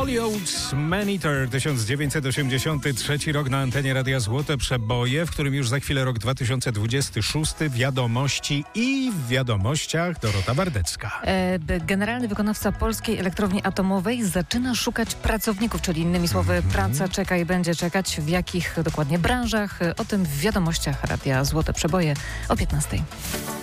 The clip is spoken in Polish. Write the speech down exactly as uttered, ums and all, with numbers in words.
Holy Oats Man-Eater, tysiąc dziewięćset osiemdziesiąty trzeci rok na antenie Radia Złote Przeboje, w którym już za chwilę rok dwa tysiące dwudziesty szósty, wiadomości i w wiadomościach Dorota Bardecka. E, generalny wykonawca Polskiej Elektrowni Atomowej zaczyna szukać pracowników, czyli innymi słowy mm-hmm. praca czeka i będzie czekać. W jakich dokładnie branżach? O tym w wiadomościach Radia Złote Przeboje o piętnastej.